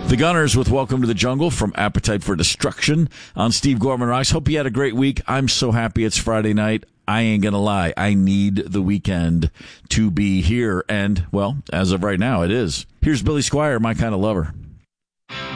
The Gunners with Welcome to the Jungle from Appetite for Destruction on Steve Gorman Rocks. Hope you had a great week. I'm so happy it's Friday night. I ain't going to lie. I need the weekend to be here. And, well, as of right now, it is. Here's Billy Squier, My Kind of Lover.